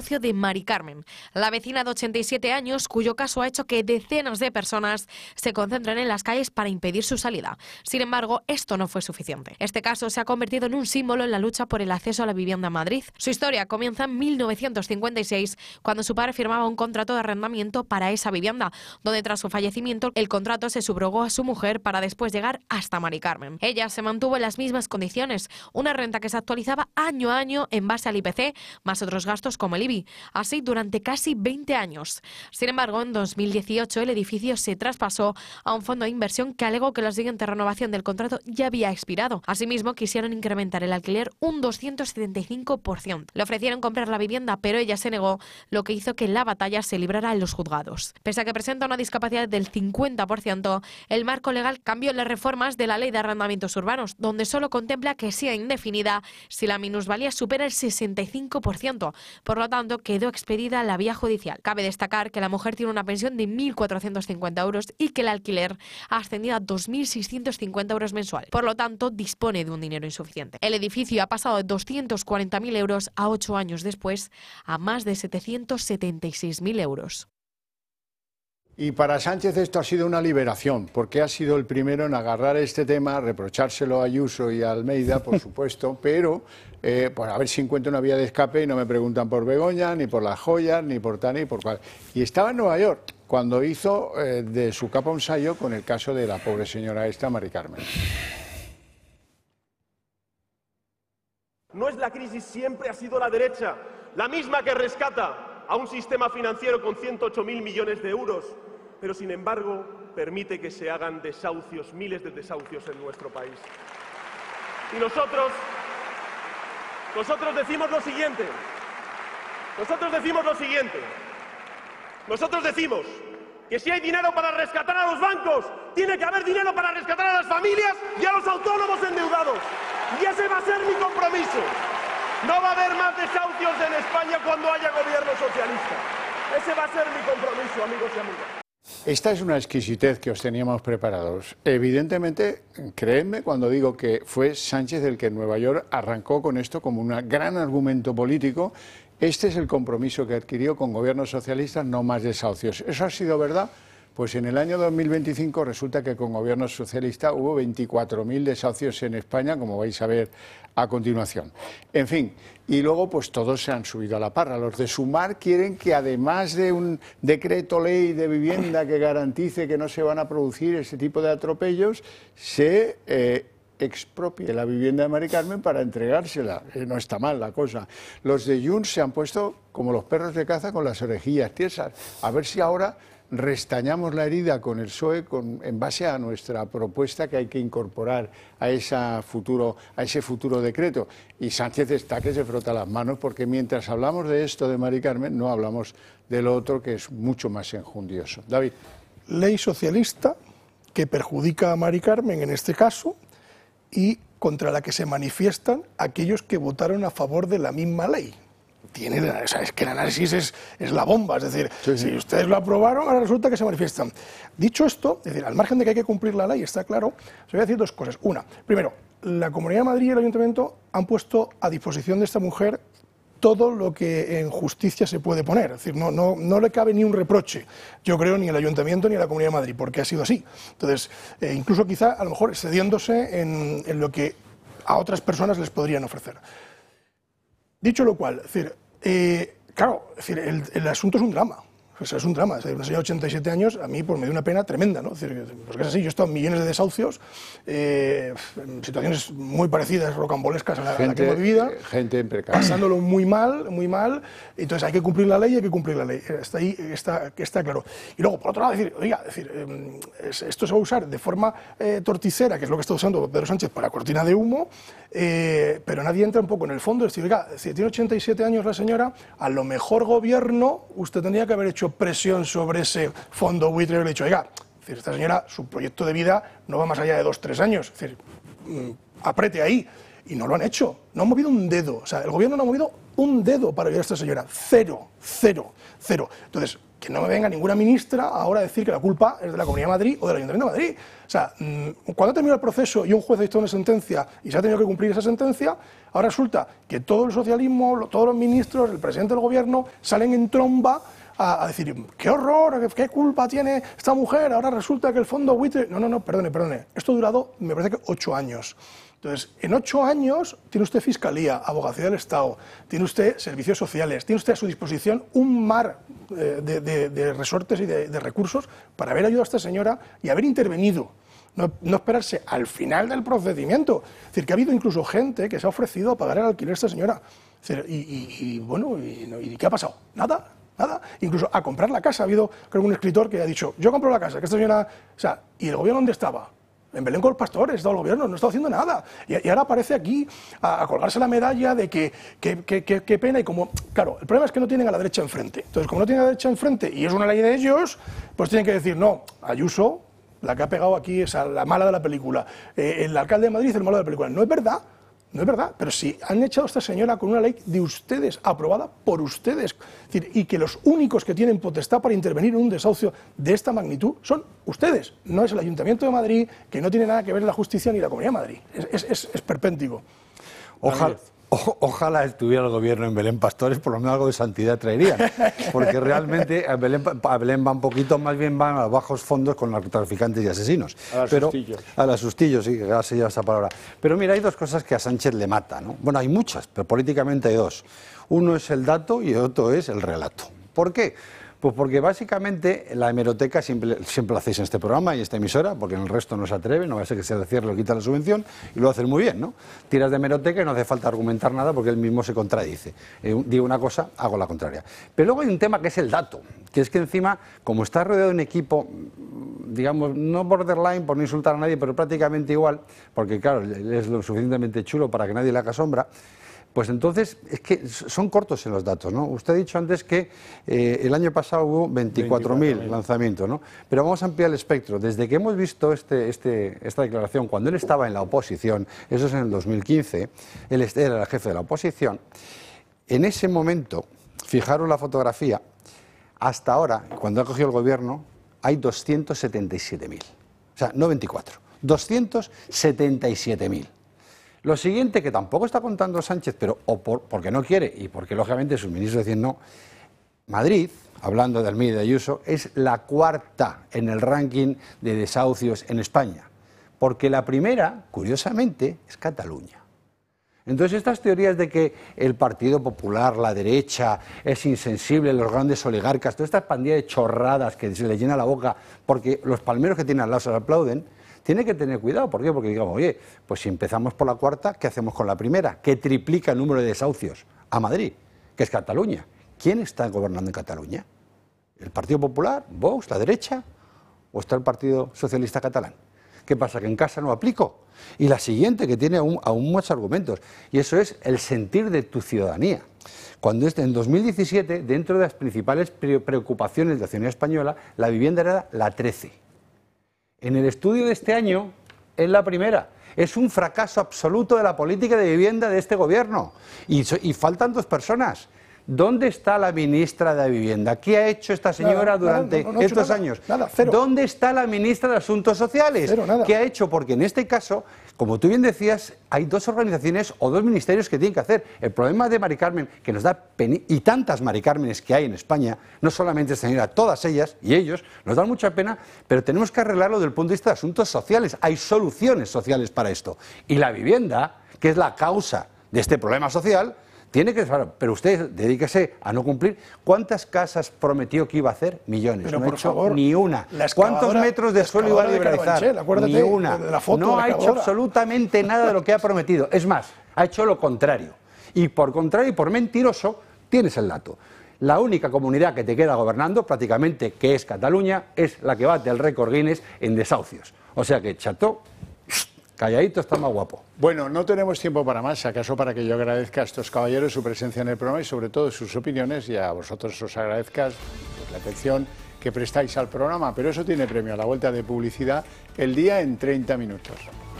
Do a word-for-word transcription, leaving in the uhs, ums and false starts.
desahucio de Mari Carmen, la vecina de ochenta y siete años cuyo caso ha hecho que decenas de personas se concentren en las calles para impedir su salida. Sin embargo, esto no fue suficiente. Este caso se ha convertido en un símbolo en la lucha por el acceso a la vivienda en Madrid. Su historia comienza en mil novecientos cincuenta y seis, cuando su padre firmaba un contrato de arrendamiento para esa vivienda, donde tras su fallecimiento el contrato se subrogó a su mujer para después llegar hasta Mari Carmen. Ella se mantuvo en las mismas condiciones, una renta que se actualizaba año a año en base al I P C, más otros gastos como el I B I, así durante casi veinte años. Sin embargo, en dos mil dieciocho el edificio se traspasó a un fondo de inversión que alegó que la siguiente renovación del contrato ya había expirado. Asimismo, quisieron incrementar el alquiler un doscientos setenta y cinco por ciento. Le ofrecieron comprar la vivienda, pero ella se negó, lo que hizo que la batalla se librara en los juzgados. Pese a que presenta una discapacidad del cincuenta por ciento, el marco legal cambió las reformas de la Ley de Arrendamientos Urbanos, donde solo contempla que sea indefinida si la minusvalía supera el sesenta y cinco por ciento. Por lo tanto, quedó expedida la vía judicial. Cabe destacar que la mujer tiene una pensión de mil cuatrocientos cincuenta euros y que el alquiler ha ascendido a dos mil seiscientos cincuenta euros mensual. Por lo tanto, dispone de un dinero insuficiente. El edificio ha pasado de doscientos cuarenta mil euros a ocho años después a más de setecientos setenta y seis mil euros. Y para Sánchez esto ha sido una liberación, porque ha sido el primero en agarrar este tema, reprochárselo a Ayuso y a Almeida, por supuesto, pero eh, pues a ver si encuentro una vía de escape y no me preguntan por Begoña, ni por las joyas, ni por tal, ni por cual. Y estaba en Nueva York cuando hizo eh, de su capa un sayo con el caso de la pobre señora esta, Mari Carmen. No es la crisis, siempre ha sido la derecha, la misma que rescata a un sistema financiero con ciento ocho mil millones de euros, pero sin embargo permite que se hagan desahucios, miles de desahucios en nuestro país. Y nosotros, nosotros decimos lo siguiente, nosotros decimos lo siguiente, nosotros decimos que si hay dinero para rescatar a los bancos, tiene que haber dinero para rescatar a las familias y a los autónomos endeudados. Y ese va a ser mi compromiso. No va a haber más desahucios en España cuando haya gobierno socialista. Ese va a ser mi compromiso, amigos y amigas. Esta es una exquisitez que os teníamos preparados. Evidentemente, créanme cuando digo que fue Sánchez el que en Nueva York arrancó con esto como un gran argumento político. Este es el compromiso que adquirió con gobiernos socialistas, no más desahucios. ¿Eso ha sido verdad? Pues en el año dos mil veinticinco resulta que con gobierno socialista hubo veinticuatro mil desahucios en España, como vais a ver a continuación. En fin, y luego pues todos se han subido a la parra. Los de Sumar quieren que además de un decreto ley de vivienda que garantice que no se van a producir ese tipo de atropellos, se eh, expropie la vivienda de Mari Carmen para entregársela. Eh, no está mal la cosa. Los de Junts se han puesto como los perros de caza con las orejillas tiesas. A ver si ahora restañamos la herida con el P S O E con, en base a nuestra propuesta que hay que incorporar a, esa futuro, a ese futuro decreto. Y Sánchez está que se frota las manos porque mientras hablamos de esto de Mari Carmen no hablamos de lo otro que es mucho más enjundioso. David. Ley socialista que perjudica a Mari Carmen en este caso y contra la que se manifiestan aquellos que votaron a favor de la misma ley. Tiene, o sea, es que el análisis es, es la bomba, es decir, sí, sí. Si ustedes lo aprobaron, ahora resulta que se manifiestan. Dicho esto, es decir, al margen de que hay que cumplir la ley, está claro, os voy a decir dos cosas. Una, primero, la Comunidad de Madrid y el Ayuntamiento han puesto a disposición de esta mujer todo lo que en justicia se puede poner, es decir, no, no, no le cabe ni un reproche, yo creo, ni al Ayuntamiento ni a la Comunidad de Madrid, porque ha sido así. Entonces, eh, incluso quizá, a lo mejor, excediéndose en, en lo que a otras personas les podrían ofrecer. Dicho lo cual, es decir, eh, claro, es decir, el, el asunto es un drama. O sea, es un drama. Es decir, una señora de ochenta y siete años, a mí pues, me dio una pena tremenda, ¿no? Es decir, porque es así, yo he estado en millones de desahucios, eh, en situaciones muy parecidas, rocambolescas a la, gente, a la que hemos vivido, gente precaria, pasándolo muy mal, muy mal. Entonces hay que cumplir la ley, hay que cumplir la ley. Está ahí, está, está claro. Y luego, por otro lado, decir, oiga, decir, eh, esto se va a usar de forma eh, torticera, que es lo que está usando Pedro Sánchez para cortina de humo, eh, pero nadie entra un poco en el fondo. Es decir, oiga, si tiene ochenta y siete años la señora, a lo mejor gobierno, usted tendría que haber hecho presión sobre ese fondo buitre y le he dicho, oiga, es decir, esta señora, su proyecto de vida no va más allá de dos, tres años, es decir, mmm, apriete ahí, y no lo han hecho, no han movido un dedo, o sea, el gobierno no ha movido un dedo para ayudar a esta señora. Cero, cero, cero. Entonces, que no me venga ninguna ministra ahora a decir que la culpa es de la Comunidad de Madrid o del Ayuntamiento de Madrid. O sea, cuando termina el proceso y un juez ha dictado una sentencia y se ha tenido que cumplir esa sentencia, ahora resulta que todo el socialismo, todos los ministros, el presidente del gobierno salen en tromba a, a decir, qué horror, qué culpa tiene esta mujer, ahora resulta que el fondo buitre... No, no, no, perdone, perdone. Esto ha durado, me parece que ocho años. Entonces, en ocho años tiene usted Fiscalía, Abogacía del Estado, tiene usted servicios sociales, tiene usted a su disposición un mar eh, de, de, de resortes y de, de recursos para haber ayudado a esta señora y haber intervenido. No, no esperarse al final del procedimiento. Es decir, que ha habido incluso gente que se ha ofrecido a pagar el alquiler a esta señora. Es decir, y, y, y bueno, y, ¿y qué ha pasado? Nada, nada. Incluso a comprar la casa. Ha habido, creo, un escritor que ha dicho, yo compro la casa, que esta señora... O sea, ¿y el gobierno dónde estaba? En Belén con los pastores, estaba el gobierno, no está haciendo nada. Y, y ahora aparece aquí a, a colgarse la medalla de que qué pena. Y como, claro, el problema es que no tienen a la derecha enfrente. Entonces, como no tienen a la derecha enfrente y es una ley de ellos, pues tienen que decir, no, Ayuso, la que ha pegado aquí es a la mala de la película. Eh, el alcalde de Madrid es el malo de la película. No es verdad. No es verdad, pero si han echado a esta señora con una ley de ustedes, aprobada por ustedes, es decir, y que los únicos que tienen potestad para intervenir en un desahucio de esta magnitud son ustedes, no es el Ayuntamiento de Madrid, que no tiene nada que ver la justicia ni la Comunidad de Madrid, es, es, es esperpéntico. Ojalá, o, ojalá estuviera el gobierno en Belén Pastores, por lo menos algo de santidad traerían, porque realmente a Belén, a Belén va un poquito, más bien van a bajos fondos con narcotraficantes y asesinos. A las Pero, sustillos. A las sustillos, sí, ya se lleva esa palabra. Pero mira, hay dos cosas que a Sánchez le mata, ¿no? Bueno, hay muchas, pero políticamente hay dos. Uno es el dato y otro es el relato. ¿Por qué? Pues porque básicamente la hemeroteca siempre, siempre lo hacéis en este programa y en esta emisora, porque en el resto no se atreve, no va a ser que se le cierre o quita la subvención, y lo hacen muy bien, ¿no? Tiras de hemeroteca y no hace falta argumentar nada porque él mismo se contradice. Eh, digo una cosa, hago la contraria. Pero luego hay un tema que es el dato, que es que encima, como está rodeado de un equipo, digamos, no borderline por no insultar a nadie, pero prácticamente igual, porque claro, él es lo suficientemente chulo para que nadie le haga sombra. Pues entonces, es que son cortos en los datos, ¿no? Usted ha dicho antes que eh, el año pasado hubo veinticuatro mil lanzamientos, ¿no? Pero vamos a ampliar el espectro. Desde que hemos visto este, este, esta declaración, cuando él estaba en la oposición, eso es en el dos mil quince, él era el jefe de la oposición, en ese momento, fijaros la fotografía, hasta ahora, cuando ha cogido el gobierno, hay doscientos setenta y siete mil. O sea, no veinticuatro, doscientos setenta y siete mil. Lo siguiente, que tampoco está contando Sánchez, pero o por, porque no quiere y porque lógicamente sus ministros dicen no, Madrid, hablando de Almeida y de Ayuso, es la cuarta en el ranking de desahucios en España, porque la primera, curiosamente, es Cataluña. Entonces estas teorías de que el Partido Popular, la derecha, es insensible, los grandes oligarcas, toda esta pandilla de chorradas que se le llena la boca porque los palmeros que tienen al lado se lo aplauden, tiene que tener cuidado. ¿Por qué? Porque digamos, oye, pues si empezamos por la cuarta, ¿qué hacemos con la primera? Que triplica el número de desahucios a Madrid, que es Cataluña. ¿Quién está gobernando en Cataluña? ¿El Partido Popular? ¿Vox? ¿La derecha? ¿O está el Partido Socialista Catalán? ¿Qué pasa? ¿Que en casa no aplico? Y la siguiente, que tiene aún, aún más argumentos, y eso es el sentir de tu ciudadanía. Cuando este, en dos mil diecisiete, dentro de las principales preocupaciones de la ciudadanía española, la vivienda era la trece. En el estudio de este año es la primera. Es un fracaso absoluto de la política de vivienda de este gobierno. Y, y faltan dos personas. ¿Dónde está la ministra de Vivienda? ¿Qué ha hecho esta señora nada, durante nada, no, no estos nada, años? Nada, cero. ¿Dónde está la ministra de Asuntos Sociales? Cero, nada. ¿Qué ha hecho? Porque en este caso, como tú bien decías, hay dos organizaciones o dos ministerios que tienen que hacer. El problema de Mari Carmen, que nos da pena, y tantas Mari Cármenes que hay en España, no solamente esta señora, todas ellas y ellos, nos dan mucha pena, pero tenemos que arreglarlo desde el punto de vista de asuntos sociales. Hay soluciones sociales para esto. Y la vivienda, que es la causa de este problema social, tiene que, pero usted dedíquese a no cumplir. ¿Cuántas casas prometió que iba a hacer? Millones. Pero no por ha hecho favor, ni una. ¿Cuántos metros de suelo iba a liberalizar? Ni una. De la foto, no de ha hecho absolutamente nada de lo que ha prometido. Es más, ha hecho lo contrario. Y por contrario y por mentiroso, tienes el dato. La única comunidad que te queda gobernando, prácticamente, que es Cataluña, es la que bate el récord Guinness en desahucios. O sea que, chato, calladito está más guapo. Bueno, no tenemos tiempo para más, acaso para que yo agradezca a estos caballeros su presencia en el programa y sobre todo sus opiniones, y a vosotros os agradezcas pues, la atención que prestáis al programa, pero eso tiene premio, a la vuelta de publicidad, el día en treinta minutos.